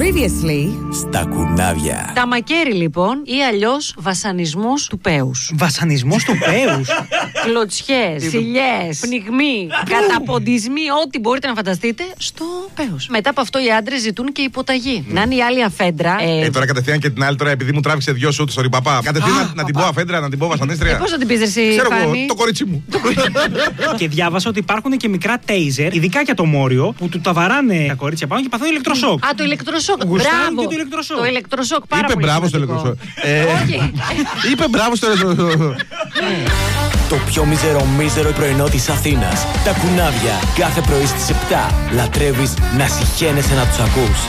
Previously στα κουνάβια. Τα μακέρι λοιπόν, ή αλλιώς βασανισμός του πέους. Βασανισμός του πέους. Κλωτσιές, σιλιές, πνιγμοί, καταποντισμοί, ό,τι μπορείτε να φανταστείτε στο πέους. Μετά από αυτό οι άντρες ζητούν και υποταγή. Να είναι η άλλη αφέντρα. Τώρα κατευθείαν και την άλλη, τώρα επειδή μου τράβηξε δυο σούτ στο παπά. Κατευθείαν να την πω αφέντρα, να την πω βασανίστρια. Πώς θα την πεις εσύ, Ξέρω εγώ, Φάνη? το κορίτσι μου. Και διάβασα ότι υπάρχουν και μικρά τέιζερ, ειδικά για το μόριο, που του τα βαράνε τα κορίτσια πάνω και παθούν ηλεκτροσόκ. Α, το ηλεκτροσόκ. Γουστάρουν Μπράβο. και το ηλεκτροσόκ. Το ηλεκτροσόκ πάρα Είπε πολύ μπράβο στο σημαντικό. ηλεκτροσόκ. Όχι. Είπε μπράβο στο ηλεκτροσόκ. Το πιο μίζερο πρωινό της Αθήνας. Τα κουνάβια κάθε πρωί στις 7. Λατρεύεις να συχαίνεσαι να τους ακούς.